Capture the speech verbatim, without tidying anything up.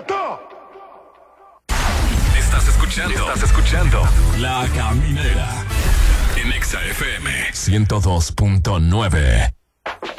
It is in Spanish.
Estás escuchando, estás escuchando La Caminera en Exa F M ciento dos punto nueve.